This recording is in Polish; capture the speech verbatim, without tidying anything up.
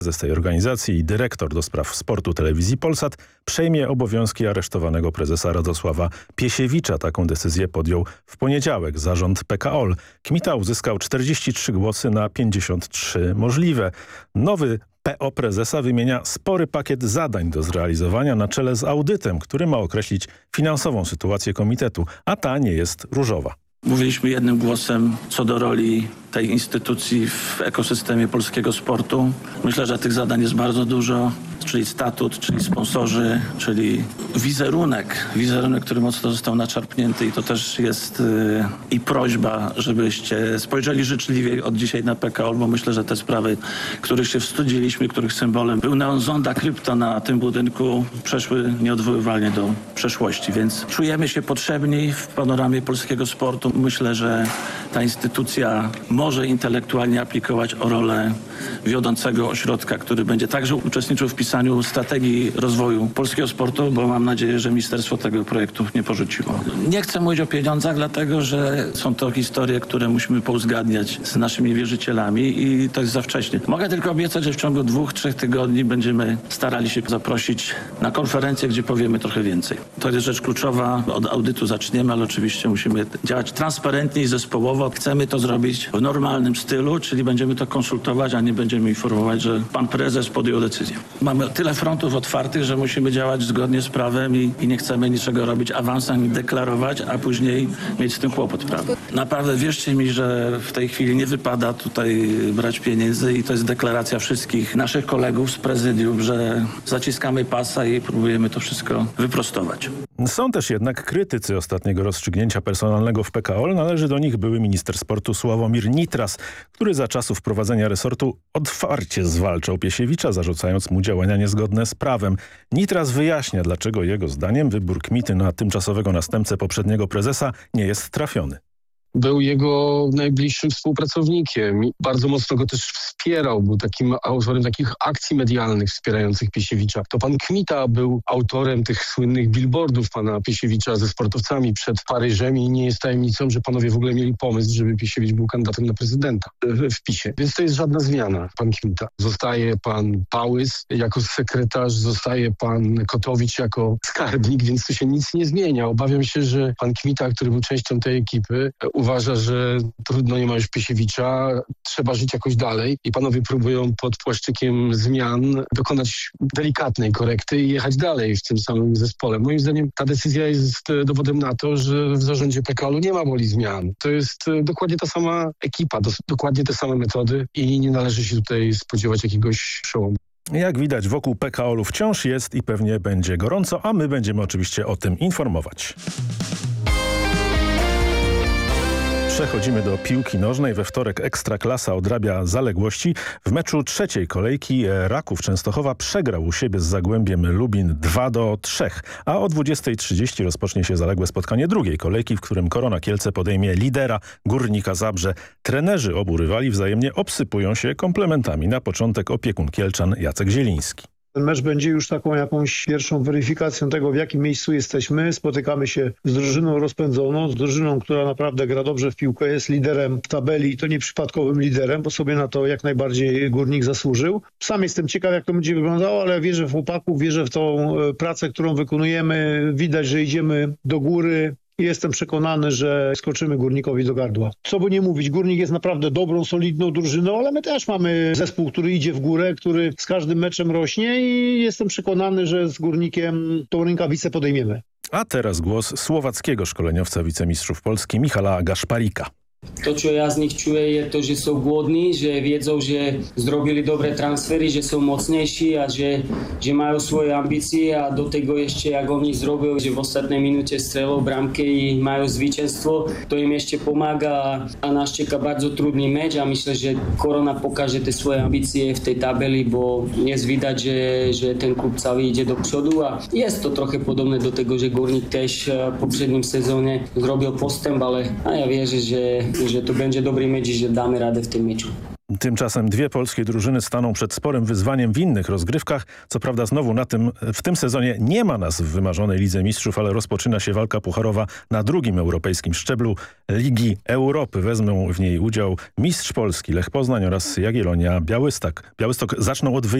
Prezes tej organizacji i dyrektor do spraw sportu telewizji Polsat przejmie obowiązki aresztowanego prezesa Radosława Piesiewicza. Taką decyzję podjął w poniedziałek zarząd P K O L. Kmita uzyskał czterdzieści trzy głosy na pięćdziesiąt trzy możliwe. Nowy P O prezesa wymienia spory pakiet zadań do zrealizowania na czele z audytem, który ma określić finansową sytuację komitetu, a ta nie jest różowa. Mówiliśmy jednym głosem co do roli tej instytucji w ekosystemie polskiego sportu. Myślę, że tych zadań jest bardzo dużo, czyli statut, czyli sponsorzy, czyli wizerunek, wizerunek, który mocno został naczarpnięty i to też jest yy, i prośba, żebyście spojrzeli życzliwie od dzisiaj na P K O L, bo myślę, że te sprawy, których się wstydziliśmy, których symbolem był neon zonda krypto na tym budynku, przeszły nieodwoływalnie do przeszłości, więc czujemy się potrzebni w panoramie polskiego sportu. Myślę, że ta instytucja może intelektualnie aplikować o rolę wiodącego ośrodka, który będzie także uczestniczył w pisaniu strategii rozwoju polskiego sportu, bo mam nadzieję, że ministerstwo tego projektu nie porzuciło. Nie chcę mówić o pieniądzach, dlatego że są to historie, które musimy pouzgadniać z naszymi wierzycielami i to jest za wcześnie. Mogę tylko obiecać, że w ciągu dwóch, trzech tygodni będziemy starali się zaprosić na konferencję, gdzie powiemy trochę więcej. To jest rzecz kluczowa. Od audytu zaczniemy, ale oczywiście musimy działać transparentnie i zespołowo. Chcemy to zrobić w normalnym stylu, czyli będziemy to konsultować, a nie będziemy informować, że pan prezes podjął decyzję. Mamy tyle frontów otwartych, że musimy działać zgodnie z prawem i, i nie chcemy niczego robić awansem i deklarować, a później mieć z tym kłopot, prawda? Naprawdę wierzcie mi, że w tej chwili nie wypada tutaj brać pieniędzy i to jest deklaracja wszystkich naszych kolegów z prezydium, że zaciskamy pasa i próbujemy to wszystko wyprostować. Są też jednak krytycy ostatniego rozstrzygnięcia personalnego w P K O L. Należy do nich były minister sportu Sławomir Nitras, który za czasów prowadzenia resortu otwarcie zwalczał Piesiewicza, zarzucając mu działania niezgodne z prawem. Nitras wyjaśnia, dlaczego jego zdaniem wybór Kmity na tymczasowego następcę poprzedniego prezesa nie jest trafiony. Był jego najbliższym współpracownikiem i bardzo mocno go też wspierał. Był takim autorem takich akcji medialnych wspierających Piesiewicza. To pan Kmita był autorem tych słynnych billboardów pana Piesiewicza ze sportowcami przed Paryżem i nie jest tajemnicą, że panowie w ogóle mieli pomysł, żeby Piesiewicz był kandydatem na prezydenta w PiSie. Więc to jest żadna zmiana, pan Kmita. Zostaje pan Pałys jako sekretarz, zostaje pan Kotowicz jako skarbnik, więc tu się nic nie zmienia. Obawiam się, że pan Kmita, który był częścią tej ekipy, uważa, że trudno, nie ma już Piesiewicza, trzeba żyć jakoś dalej i panowie próbują pod płaszczykiem zmian dokonać delikatnej korekty i jechać dalej w tym samym zespole. Moim zdaniem ta decyzja jest dowodem na to, że w zarządzie P K O L-u nie ma woli zmian. To jest dokładnie ta sama ekipa, dos- dokładnie te same metody i nie należy się tutaj spodziewać jakiegoś przełomu. Jak widać, wokół P K O L-u wciąż jest i pewnie będzie gorąco, a my będziemy oczywiście o tym informować. Przechodzimy do piłki nożnej. We wtorek Ekstraklasa odrabia zaległości. W meczu trzeciej kolejki Raków Częstochowa przegrał u siebie z Zagłębiem Lubin dwa do trzech, a o dwudziestej trzydzieści rozpocznie się zaległe spotkanie drugiej kolejki, w którym Korona Kielce podejmie lidera Górnika Zabrze. Trenerzy obu rywali wzajemnie obsypują się komplementami. Na początek opiekun Kielczan Jacek Zieliński. Ten mecz będzie już taką jakąś pierwszą weryfikacją tego, w jakim miejscu jesteśmy. Spotykamy się z drużyną rozpędzoną, z drużyną, która naprawdę gra dobrze w piłkę, jest liderem w tabeli i to nieprzypadkowym liderem, bo sobie na to jak najbardziej Górnik zasłużył. Sam jestem ciekaw, jak to będzie wyglądało, ale wierzę w chłopaków, wierzę w tą pracę, którą wykonujemy. Widać, że idziemy do góry. Jestem przekonany, że skoczymy Górnikowi do gardła. Co by nie mówić, Górnik jest naprawdę dobrą, solidną drużyną, ale my też mamy zespół, który idzie w górę, który z każdym meczem rośnie i jestem przekonany, że z Górnikiem tą rękawicę podejmiemy. A teraz głos słowackiego szkoleniowca wicemistrzów Polski Michala Gaszparika. To, čo ja z nich čuję, je to, že sú głodní, že wiedzą, že zrobili dobre transfery, že sú mocnejší a že, že majú svoje ambície a do tego ešte, jak oni zrobił, že v ostatnej minúte strelou bramky i majú zwycięstwo, to im ešte pomága a nás čeká bardzo trudný meč a myślę, že Korona pokaže tie svoje ambície v tej tabeli, bo dnes vidať, že, že ten klub celý ide do przodu a jest to trochę podobné do tego, že Górnik też v poprzednim sezóne zrobil postęp, ale a ja wierzę, že že to będzie dobry mecz i że damy radę w tym meczu. Tymczasem dwie polskie drużyny staną przed sporym wyzwaniem w innych rozgrywkach. Co prawda znowu na tym, w tym sezonie nie ma nas w wymarzonej Lidze Mistrzów, ale rozpoczyna się walka pucharowa na drugim europejskim szczeblu Ligi Europy. Wezmą w niej udział mistrz Polski Lech Poznań oraz Jagiellonia Białystok. Białystok zaczną od wyjazdu.